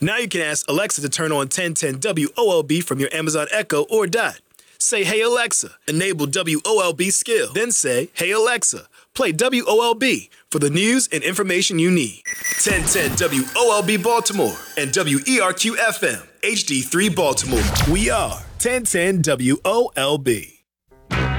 Now you can ask Alexa to turn on 1010 WOLB from your Amazon Echo or Dot. Say, hey Alexa, enable WOLB skill. Then say, hey Alexa, play WOLB for the news and information you need. 1010 WOLB Baltimore and WERQ FM HD3 Baltimore. We are 1010 WOLB.